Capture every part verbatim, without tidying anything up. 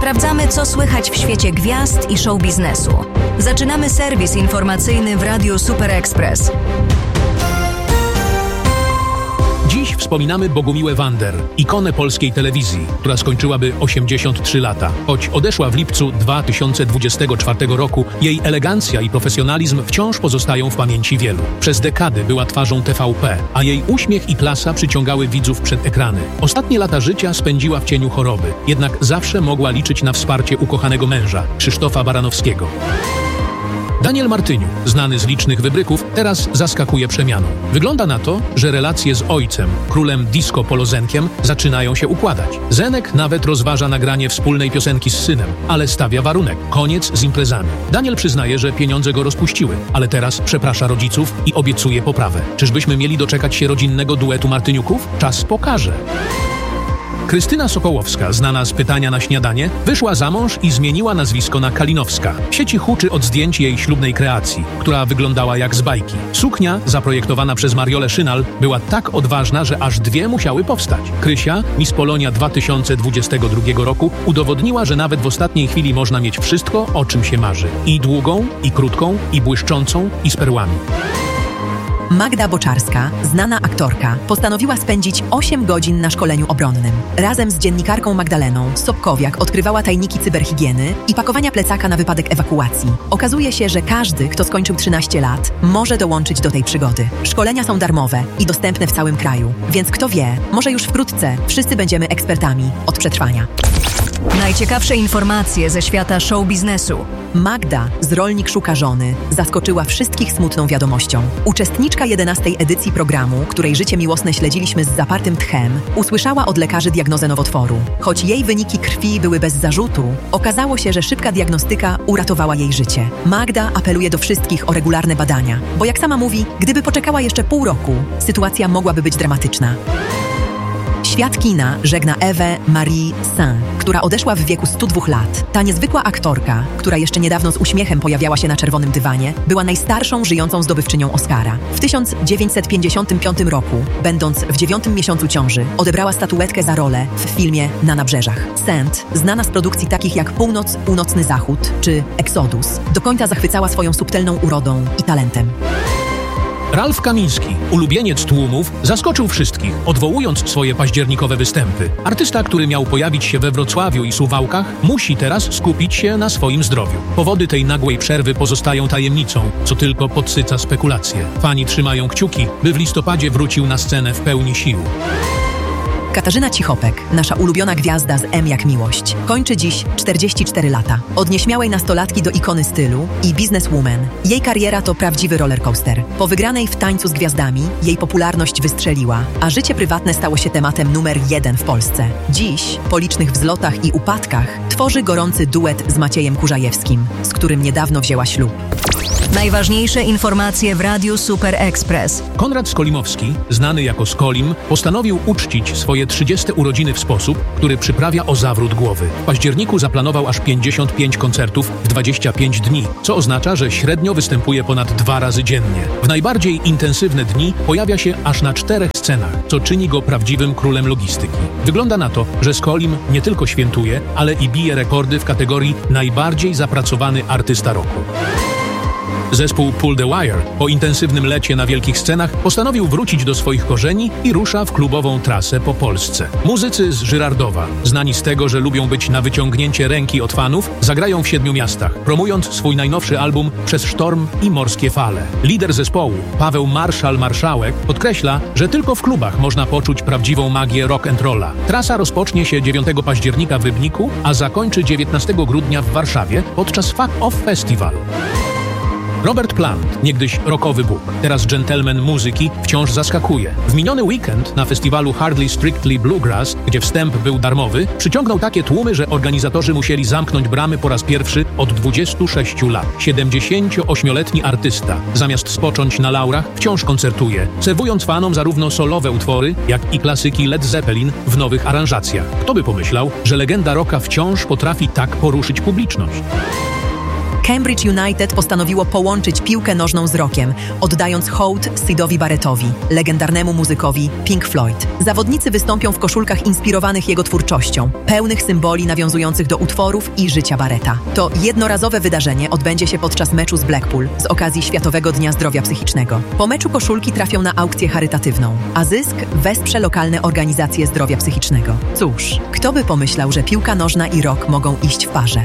Sprawdzamy, co słychać w świecie gwiazd i show biznesu. Zaczynamy serwis informacyjny w Radiu Super Express. Dziś wspominamy Bogumiłę Wander, ikonę polskiej telewizji, która skończyłaby osiemdziesiąt trzy lata. Choć odeszła w lipcu dwa tysiące dwudziestego czwartego roku, jej elegancja i profesjonalizm wciąż pozostają w pamięci wielu. Przez dekady była twarzą T V P, a jej uśmiech i klasa przyciągały widzów przed ekrany. Ostatnie lata życia spędziła w cieniu choroby, jednak zawsze mogła liczyć na wsparcie ukochanego męża, Krzysztofa Baranowskiego. Daniel Martyniuk, znany z licznych wybryków, teraz zaskakuje przemianą. Wygląda na to, że relacje z ojcem, królem disco polo Zenkiem, zaczynają się układać. Zenek nawet rozważa nagranie wspólnej piosenki z synem, ale stawia warunek – koniec z imprezami. Daniel przyznaje, że pieniądze go rozpuściły, ale teraz przeprasza rodziców i obiecuje poprawę. Czyżbyśmy mieli doczekać się rodzinnego duetu Martyniuków? Czas pokaże. Krystyna Sokołowska, znana z Pytania na śniadanie, wyszła za mąż i zmieniła nazwisko na Kalinowska. W sieci huczy od zdjęć jej ślubnej kreacji, która wyglądała jak z bajki. Suknia, zaprojektowana przez Mariolę Szynal, była tak odważna, że aż dwie musiały powstać. Krysia, Miss Polonia dwa tysiące dwudziestego drugiego roku, udowodniła, że nawet w ostatniej chwili można mieć wszystko, o czym się marzy. I długą, i krótką, i błyszczącą, i z perłami. Magda Boczarska, znana aktorka, postanowiła spędzić osiem godzin na szkoleniu obronnym. Razem z dziennikarką Magdaleną Sobkowiak odkrywała tajniki cyberhigieny i pakowania plecaka na wypadek ewakuacji. Okazuje się, że każdy, kto skończył trzynaście lat, może dołączyć do tej przygody. Szkolenia są darmowe i dostępne w całym kraju, więc kto wie, może już wkrótce wszyscy będziemy ekspertami od przetrwania. Najciekawsze informacje ze świata show biznesu. Magda z Rolnik szuka żony zaskoczyła wszystkich smutną wiadomością. Uczestniczka jedenastej edycji programu, której życie miłosne śledziliśmy z zapartym tchem, usłyszała od lekarzy diagnozę nowotworu. Choć jej wyniki krwi były bez zarzutu, okazało się, że szybka diagnostyka uratowała jej życie. Magda apeluje do wszystkich o regularne badania, bo jak sama mówi, gdyby poczekała jeszcze pół roku, sytuacja mogłaby być dramatyczna. Świat kina żegna Ewę Marie Saint, która odeszła w wieku stu dwóch lat. Ta niezwykła aktorka, która jeszcze niedawno z uśmiechem pojawiała się na czerwonym dywanie, była najstarszą żyjącą zdobywczynią Oscara. W tysiąc dziewięćset pięćdziesiątym piątym roku, będąc w dziewiątym miesiącu ciąży, odebrała statuetkę za rolę w filmie Na nabrzeżach. Saint, znana z produkcji takich jak Północ, Północny Zachód czy Exodus, do końca zachwycała swoją subtelną urodą i talentem. Ralf Kamiński, ulubieniec tłumów, zaskoczył wszystkich, odwołując swoje październikowe występy. Artysta, który miał pojawić się we Wrocławiu i Suwałkach, musi teraz skupić się na swoim zdrowiu. Powody tej nagłej przerwy pozostają tajemnicą, co tylko podsyca spekulacje. Fani trzymają kciuki, by w listopadzie wrócił na scenę w pełni sił. Katarzyna Cichopek, nasza ulubiona gwiazda z M jak miłość, kończy dziś czterdzieści cztery lata. Od nieśmiałej nastolatki do ikony stylu i businesswoman. Jej kariera to prawdziwy rollercoaster. Po wygranej w Tańcu z Gwiazdami jej popularność wystrzeliła, a życie prywatne stało się tematem numer jeden w Polsce. Dziś, po licznych wzlotach i upadkach, tworzy gorący duet z Maciejem Kurzajewskim, z którym niedawno wzięła ślub. Najważniejsze informacje w Radiu Super Express. Konrad Skolimowski, znany jako Skolim, postanowił uczcić swoje trzydzieste urodziny w sposób, który przyprawia o zawrót głowy. W październiku zaplanował aż pięćdziesiąt pięć koncertów w dwadzieścia pięć dni, co oznacza, że średnio występuje ponad dwa razy dziennie. W najbardziej intensywne dni pojawia się aż na czterech scenach, co czyni go prawdziwym królem logistyki. Wygląda na to, że Skolim nie tylko świętuje, ale i bije rekordy w kategorii najbardziej zapracowany artysta roku. Zespół Pull the Wire po intensywnym lecie na wielkich scenach postanowił wrócić do swoich korzeni i rusza w klubową trasę po Polsce. Muzycy z Żyrardowa, znani z tego, że lubią być na wyciągnięcie ręki od fanów, zagrają w siedmiu miastach, promując swój najnowszy album Przez sztorm i morskie fale. Lider zespołu, Paweł Marszal-Marszałek, podkreśla, że tylko w klubach można poczuć prawdziwą magię rock and rolla. Trasa rozpocznie się dziewiątego października w Rybniku, a zakończy dziewiętnastego grudnia w Warszawie podczas Fuck Off Festival. Robert Plant, niegdyś rockowy bóg, teraz dżentelmen muzyki, wciąż zaskakuje. W miniony weekend na festiwalu Hardly Strictly Bluegrass, gdzie wstęp był darmowy, przyciągnął takie tłumy, że organizatorzy musieli zamknąć bramy po raz pierwszy od dwudziestu sześciu lat. siedemdziesięcioośmioletni artysta, zamiast spocząć na laurach, wciąż koncertuje, serwując fanom zarówno solowe utwory, jak i klasyki Led Zeppelin w nowych aranżacjach. Kto by pomyślał, że legenda rocka wciąż potrafi tak poruszyć publiczność? Cambridge United postanowiło połączyć piłkę nożną z rockiem, oddając hołd Sydowi Barrettowi, legendarnemu muzykowi Pink Floyd. Zawodnicy wystąpią w koszulkach inspirowanych jego twórczością, pełnych symboli nawiązujących do utworów i życia Barretta. To jednorazowe wydarzenie odbędzie się podczas meczu z Blackpool z okazji Światowego Dnia Zdrowia Psychicznego. Po meczu koszulki trafią na aukcję charytatywną, a zysk wesprze lokalne organizacje zdrowia psychicznego. Cóż, kto by pomyślał, że piłka nożna i rock mogą iść w parze?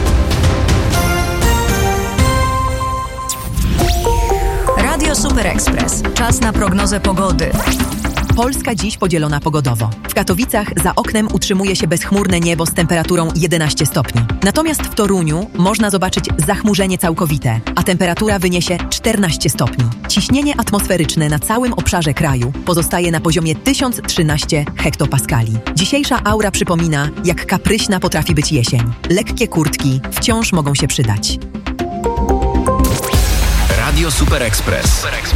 Radio Super Express. Czas na prognozę pogody. Polska dziś podzielona pogodowo. W Katowicach za oknem utrzymuje się bezchmurne niebo z temperaturą jedenaście stopni. Natomiast w Toruniu można zobaczyć zachmurzenie całkowite, a temperatura wyniesie czternaście stopni. Ciśnienie atmosferyczne na całym obszarze kraju pozostaje na poziomie tysiąc trzynaście hektopaskali. Dzisiejsza aura przypomina, jak kapryśna potrafi być jesień. Lekkie kurtki wciąż mogą się przydać. Radio Super Express.